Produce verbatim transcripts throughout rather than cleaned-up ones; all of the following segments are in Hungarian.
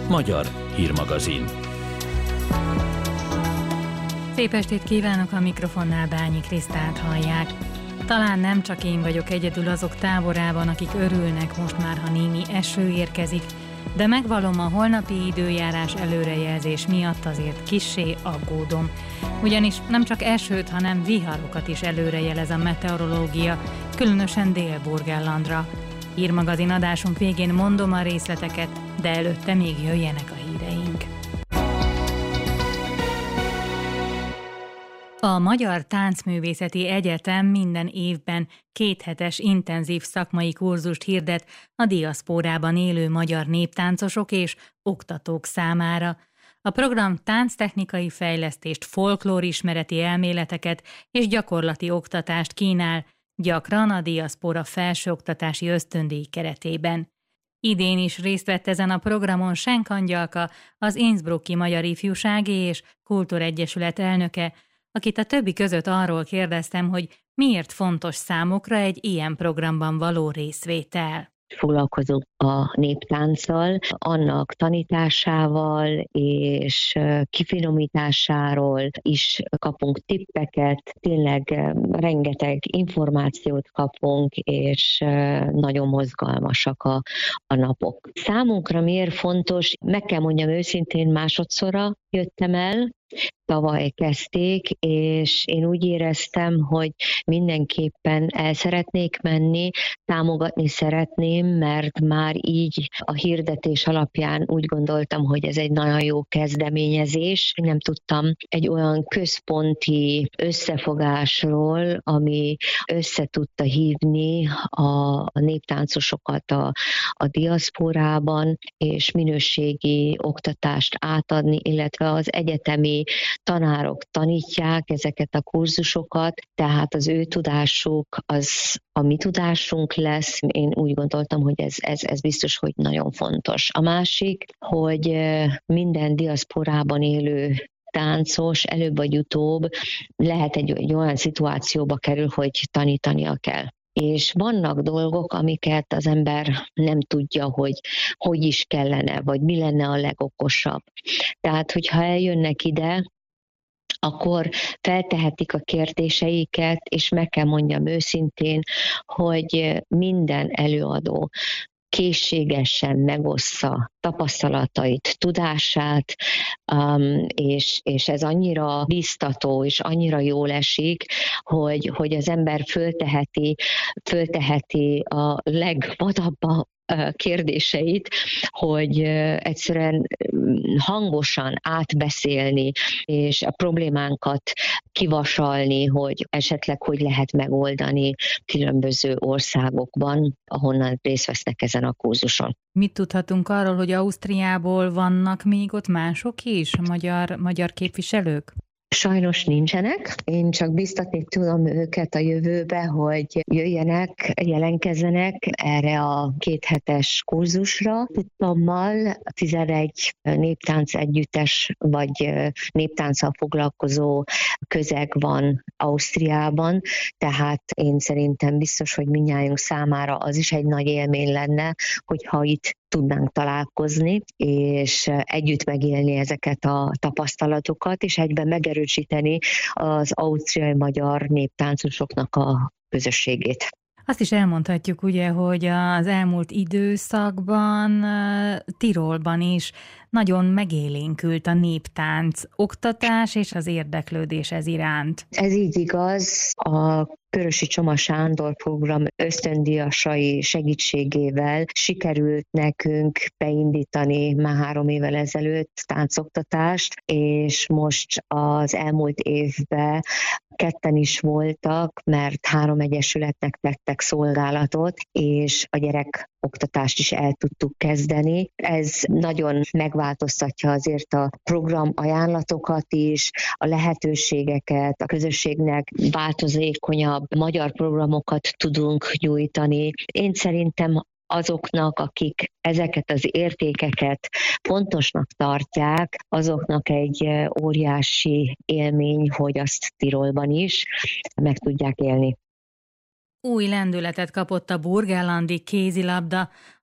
Magyar hírmagazin. Szép estét kívánok, a mikrofonnál Bányi Krisztát hallják. Talán nem csak én vagyok egyedül azok táborában, akik örülnek most már, ha némi eső érkezik, de megvallom, a holnapi időjárás előrejelzés miatt azért kissé aggódom. Ugyanis nem csak esőt, hanem viharokat is előrejelez a meteorológia, különösen Dél-Burgenlandra. Hírmagazin adásunk végén mondom a részleteket, de előtte még jöjjenek a híreink. A Magyar Táncművészeti Egyetem minden évben kéthetes intenzív szakmai kurzust hirdet a diaszpórában élő magyar néptáncosok és oktatók számára. A program tánctechnikai fejlesztést, folklórismereti elméleteket és gyakorlati oktatást kínál, gyakran a diaszpóra felsőoktatási ösztöndíj keretében. Idén is részt vett ezen a programon Senk Angyalka, az Innsbrucki Magyar Ifjúsági és Kultúregyesület elnöke, akit a többi között arról kérdeztem, hogy miért fontos számukra egy ilyen programban való részvétel. Foglalkozunk a néptánccal, annak tanításával és kifinomításáról is kapunk tippeket, tényleg rengeteg információt kapunk, és nagyon mozgalmasak a, a napok. Számunkra miért fontos? Meg kell mondjam őszintén, másodszorra jöttem el, tavaly kezdték, és én úgy éreztem, hogy mindenképpen el szeretnék menni, támogatni szeretném, mert már így a hirdetés alapján úgy gondoltam, hogy ez egy nagyon jó kezdeményezés. Nem tudtam egy olyan központi összefogásról, ami össze tudta hívni a, a néptáncosokat a, a diaszporában, és minőségi oktatást átadni, illetve az egyetemi tanárok tanítják ezeket a kurzusokat, tehát az ő tudásuk az a mi tudásunk lesz. Én úgy gondoltam, hogy ez, ez, ez biztos, hogy nagyon fontos. A másik, hogy minden diaszporában élő táncos előbb vagy utóbb lehet egy, egy olyan szituációba kerül, hogy tanítania kell. És vannak dolgok, amiket az ember nem tudja, hogy hogy is kellene, vagy mi lenne a legokosabb. Tehát, hogyha eljönnek ide, akkor feltehetik a kérdéseiket, és meg kell mondjam őszintén, hogy minden előadó készségesen megossza tapasztalatait, tudását, um, és, és ez annyira biztató, és annyira jól esik, hogy, hogy az ember fölteheti, fölteheti a legvadabb kérdéseit, hogy egyszerűen hangosan átbeszélni, és a problémánkat kivasalni, hogy esetleg hogy lehet megoldani különböző országokban, ahonnan részt vesznek ezen a kurzuson. Mit tudhatunk arról, hogy Ausztriából vannak még ott mások is, magyar, magyar képviselők? Sajnos nincsenek. Én csak biztatni tudom őket a jövőbe, hogy jöjjenek, jelentkezzenek erre a kéthetes kurzusra. Tudtommal tizenegy néptánc együttes vagy néptánccal foglalkozó közeg van Ausztriában, tehát én szerintem biztos, hogy mindnyájunk számára az is egy nagy élmény lenne, hogyha itt tudnánk találkozni, és együtt megélni ezeket a tapasztalatokat, és egyben megerősíteni az ausztriai magyar néptáncosoknak a közösségét. Azt is elmondhatjuk ugye, hogy az elmúlt időszakban Tirolban is nagyon megélénkült a néptánc oktatás és az érdeklődés ez iránt. Ez így igaz. A Körösi Csoma Sándor program ösztöndíjasai segítségével sikerült nekünk beindítani már három évvel ezelőtt táncoktatást, és most az elmúlt évben ketten is voltak, mert három egyesületnek tettek szolgálatot, és a gyerek oktatást is el tudtuk kezdeni. Ez nagyon megváltoztatja azért a program ajánlatokat is, a lehetőségeket, a közösségnek változékonyabb magyar programokat tudunk nyújtani. Én szerintem azoknak, akik ezeket az értékeket fontosnak tartják, azoknak egy óriási élmény, hogy azt Tirolban is meg tudják élni. Új lendületet kapott a burgenlandi kézilabda.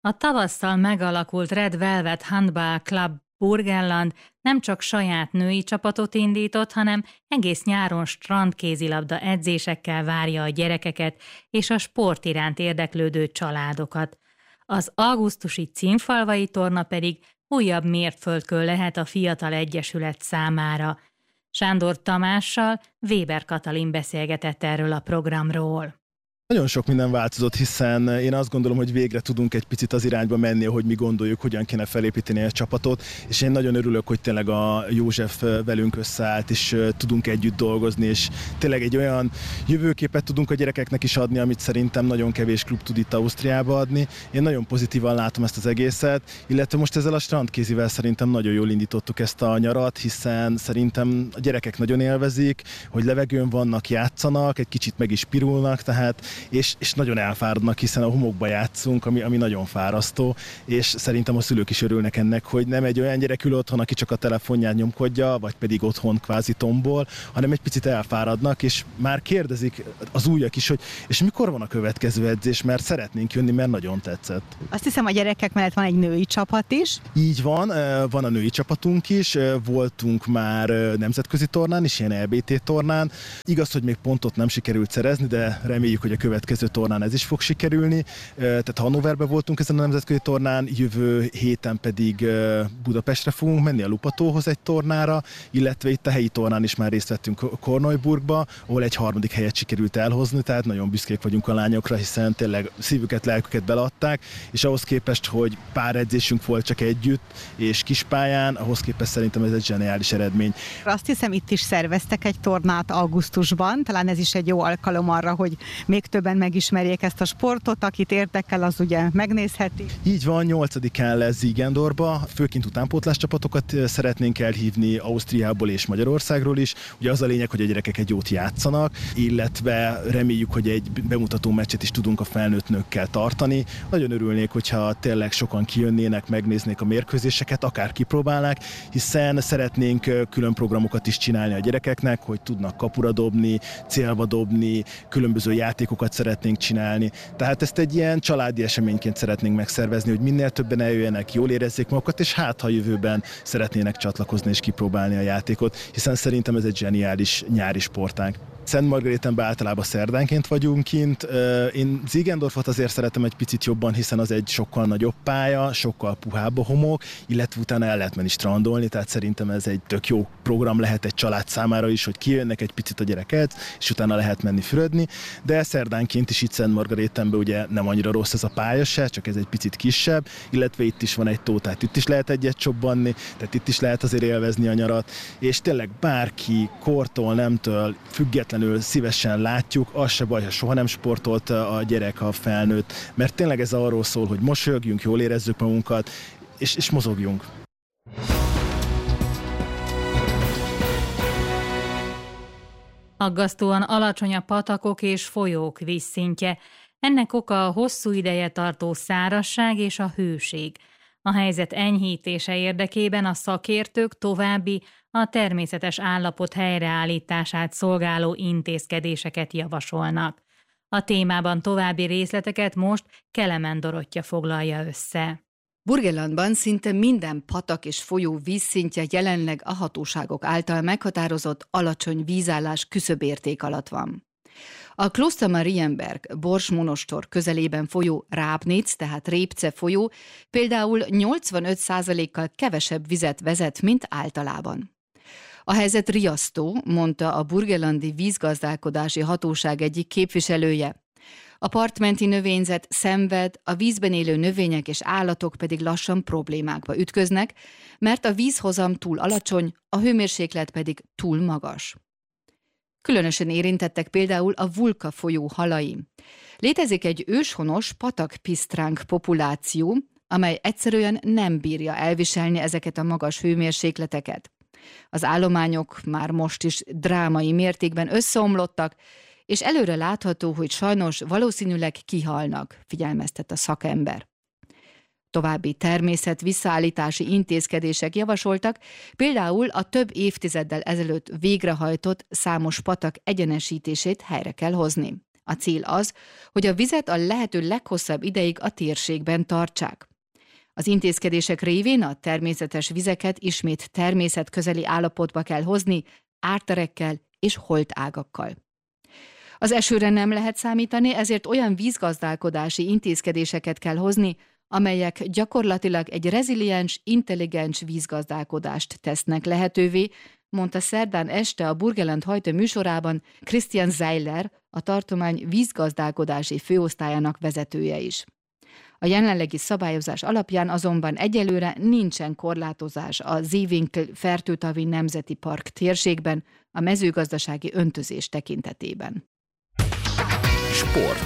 A tavasszal megalakult Red Velvet Handball Club Burgenland nem csak saját női csapatot indított, hanem egész nyáron strandkézilabda edzésekkel várja a gyerekeket és a sport iránt érdeklődő családokat. Az augusztusi címfalvai torna pedig újabb mértföldkő lehet a fiatal egyesület számára. Sándor Tamással Weber Katalin beszélgetett erről a programról. Nagyon sok minden változott, hiszen én azt gondolom, hogy végre tudunk egy picit az irányba menni, hogy mi gondoljuk, hogyan kéne felépíteni a csapatot, és én nagyon örülök, hogy tényleg a József velünk összeállt, és tudunk együtt dolgozni, és tényleg egy olyan jövőképet tudunk a gyerekeknek is adni, amit szerintem nagyon kevés klub tud itt Ausztriába adni. Én nagyon pozitívan látom ezt az egészet, illetve most ezzel a strandkézivel szerintem nagyon jól indítottuk ezt a nyarat, hiszen szerintem a gyerekek nagyon élvezik, hogy levegőn vannak, játszanak, egy kicsit meg is pirulnak, tehát És, és nagyon elfáradnak, hiszen a homokba játszunk, ami, ami nagyon fárasztó, és szerintem a szülők is örülnek ennek, hogy nem egy olyan gyerek ül otthon, aki csak a telefonját nyomkodja, vagy pedig otthon kvázi tombol, hanem egy picit elfáradnak, és már kérdezik az újak is, hogy és mikor van a következő edzés, mert szeretnénk jönni, mert nagyon tetszett. Azt hiszem, a gyerekek mellett van egy női csapat is. Így van, van a női csapatunk is, voltunk már nemzetközi tornán is, ilyen é bé té tornán. Igaz, hogy még pontot nem sikerült szerezni, de reméljük, hogy a következő tornán ez is fog sikerülni. Tehát Hannoverben voltunk ezen a nemzetközi tornán, jövő héten pedig Budapestre fogunk menni a Lupatóhoz egy tornára, illetve itt a helyi tornán is már részt vettünk Korneuburgba, ahol egy harmadik helyet sikerült elhozni, tehát nagyon büszkék vagyunk a lányokra, hiszen tényleg szívüket, lelküket beleadták, és ahhoz képest, hogy pár edzésünk volt csak együtt, és kispályán, ahhoz képest szerintem ez egy zseniális eredmény. Azt hiszem, itt is szerveztek egy tornát augusztusban, talán ez is egy jó alkalom arra, hogy még többen megismerjék ezt a sportot, akit érdekel, az ugye megnézheti. Így van, nyolcadikán lesz Ziegendorfba, főként utánpótlás csapatokat szeretnénk elhívni Ausztriából és Magyarországról is. Ugye az a lényeg, hogy a gyerekek egy jót játszanak, illetve reméljük, hogy egy bemutató meccset is tudunk a felnőtt nőkkel tartani. Nagyon örülnék, hogyha tényleg sokan kijönnének, megnéznék a mérkőzéseket, akár kipróbálnák, hiszen szeretnénk külön programokat is csinálni a gyerekeknek, hogy tudnak kapura dobni, célba dobni, különböző játékokat szeretnénk csinálni. Tehát ezt egy ilyen családi eseményként szeretnénk megszervezni, hogy minél többen eljöjjenek, jól érezzék magukat, és hát ha jövőben szeretnének csatlakozni és kipróbálni a játékot, hiszen szerintem ez egy zseniális nyári sportág. Szent Margarétenben általában szerdánként vagyunk kint. Én Ziegendorfot azért szeretem egy picit jobban, hiszen az egy sokkal nagyobb pálya, sokkal puhább a homok, illetve utána el lehet menni strandolni, tehát szerintem ez egy tök jó program lehet egy család számára is, hogy kijönnek egy picit a gyereket, és utána lehet menni fürödni, de szerdánként is itt Szent Margarétenben ugye nem annyira rossz ez a pálya se, csak ez egy picit kisebb, illetve itt is van egy tó, tehát itt is lehet egyet csobbanni, tehát itt is lehet azért élvezni a nyarat, és tényleg bárki kortól, nemtől, független szívesen látjuk, az se baj, ha soha nem sportolt a gyerek, a felnőtt, mert tényleg ez arról szól, hogy mosolyogjunk, jól érezzük magunkat, és, és mozogjunk. Aggasztóan alacsony a patakok és folyók vízszintje. Ennek oka a hosszú ideje tartó szárazság és a hőség. A helyzet enyhítése érdekében a szakértők további, a természetes állapot helyreállítását szolgáló intézkedéseket javasolnak. A témában további részleteket most Kelemen Dorottya foglalja össze. Burgenlandban szinte minden patak és folyó vízszintje jelenleg a hatóságok által meghatározott alacsony vízállás küszöbérték alatt van. A Klostermarienberg Bors-monostor közelében folyó Rábnitz, tehát Répce folyó például nyolcvanöt százalékkal kevesebb vizet vezet, mint általában. A helyzet riasztó, mondta a burgenlandi vízgazdálkodási hatóság egyik képviselője. A partmenti növényzet szenved, a vízben élő növények és állatok pedig lassan problémákba ütköznek, mert a vízhozam túl alacsony, a hőmérséklet pedig túl magas. Különösen érintettek például a Vulka folyó halai. Létezik egy őshonos patakpisztránk populáció, amely egyszerűen nem bírja elviselni ezeket a magas hőmérsékleteket. Az állományok már most is drámai mértékben összeomlottak, és előre látható, hogy sajnos valószínűleg kihalnak, figyelmeztet a szakember. További természet visszaállítási intézkedések javasoltak, például a több évtizeddel ezelőtt végrehajtott számos patak egyenesítését helyre kell hozni. A cél az, hogy a vizet a lehető leghosszabb ideig a térségben tartsák. Az intézkedések révén a természetes vizeket ismét természetközeli állapotba kell hozni, árterekkel és holtágakkal. Az esőre nem lehet számítani, ezért olyan vízgazdálkodási intézkedéseket kell hozni, amelyek gyakorlatilag egy reziliens, intelligens vízgazdálkodást tesznek lehetővé, mondta szerdán este a Burgenland heute műsorában Christian Zeiler, a tartomány vízgazdálkodási főosztályának vezetője is. A jelenlegi szabályozás alapján azonban egyelőre nincsen korlátozás a Zeewinkl-Fertőtavi Nemzeti Park térségben a mezőgazdasági öntözés tekintetében. Sport.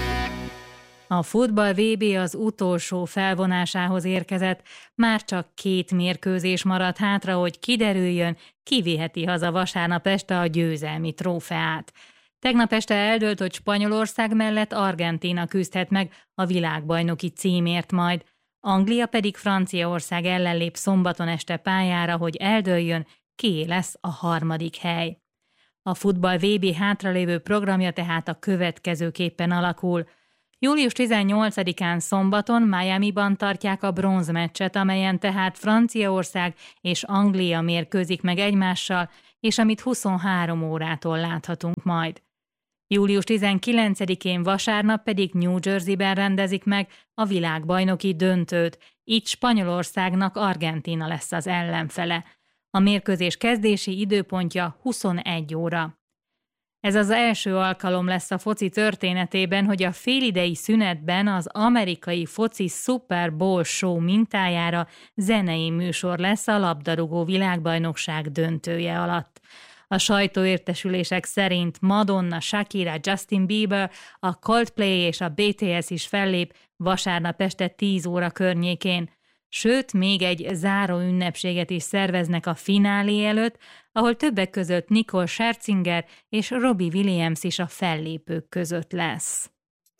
A futball vé bé az utolsó felvonásához érkezett, már csak két mérkőzés maradt hátra, hogy kiderüljön, ki viheti haza vasárnap este a győzelmi trófeát. Tegnap este eldőlt, hogy Spanyolország mellett Argentína küzdhet meg a világbajnoki címért majd, Anglia pedig Franciaország ellen lép szombaton este pályára, hogy eldőljön, kié lesz a harmadik hely. A futball vé bé hátralévő programja tehát a következőképpen alakul. július tizennyolcadikán szombaton Miamiban tartják a bronzmeccset, amelyen tehát Franciaország és Anglia mérkőzik meg egymással, és amit huszonhárom órától láthatunk majd. július tizenkilencedikén vasárnap pedig New Jerseyben rendezik meg a világbajnoki döntőt, így Spanyolországnak Argentína lesz az ellenfele. A mérkőzés kezdési időpontja huszonegy óra. Ez az első alkalom lesz a foci történetében, hogy a félidei szünetben az amerikai foci Super Bowl show mintájára zenei műsor lesz a labdarúgó világbajnokság döntője alatt. A sajtóértesülések szerint Madonna, Shakira, Justin Bieber, a Coldplay és a bé té es is fellép vasárnap este tíz óra környékén. Sőt, még egy záró ünnepséget is szerveznek a finálé előtt, ahol többek között Nicole Scherzinger és Robbie Williams is a fellépők között lesz.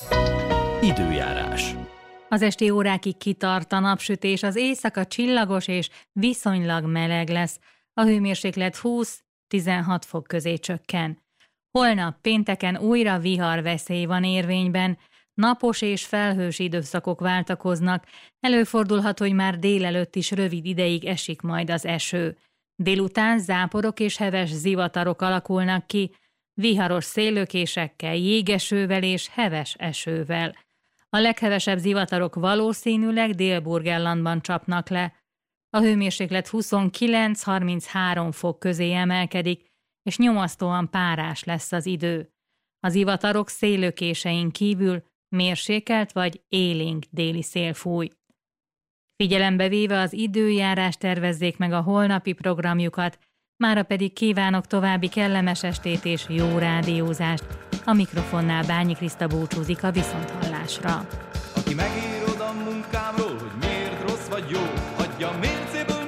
Időjárás. Az esti órákig kitart a napsütés, az éjszaka csillagos és viszonylag meleg lesz. A hőmérséklet húsz-tizenhat fok közé csökken. Holnap pénteken újra viharveszély van érvényben, napos és felhős időszakok váltakoznak, előfordulhat, hogy már délelőtt is rövid ideig esik majd az eső. Délután záporok és heves zivatarok alakulnak ki, viharos széllökésekkel, jégesővel és heves esővel. A leghevesebb zivatarok valószínűleg Dél-Burgenlandban csapnak le. A hőmérséklet huszonkilenc-harminchárom fok közé emelkedik, és nyomasztóan párás lesz az idő. A zivatarok széllökésein kívül mérsékelt vagy élénk déli szél fúj. Figyelembe véve az időjárás tervezzék meg a holnapi programjukat, mára pedig kívánok további kellemes estét és jó rádiózást. A mikrofonnál Bányi Kriszta búcsúzik a viszonthallásra. Aki megírod a munkámról, hogy miért rossz vagy jó, hagyja mércéből